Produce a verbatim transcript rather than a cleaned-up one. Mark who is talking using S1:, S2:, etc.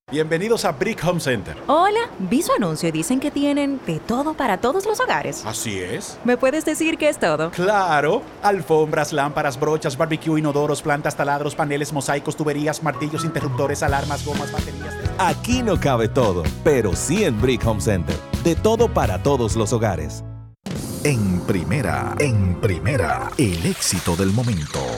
S1: Bienvenidos a Brick Home Center.
S2: Hola, vi su anuncio y dicen que tienen de todo para todos los hogares.
S1: Así es.
S2: ¿Me puedes decir qué es todo?
S1: Claro. Alfombras, lámparas, brochas, barbecue, inodoros, plantas, taladros, paneles, mosaicos, tuberías, martillos, interruptores, alarmas, gomas, baterías...
S3: Aquí no cabe todo, pero sí en Brick Home Center. De todo para todos los hogares.
S4: En primera, en primera, el éxito del momento.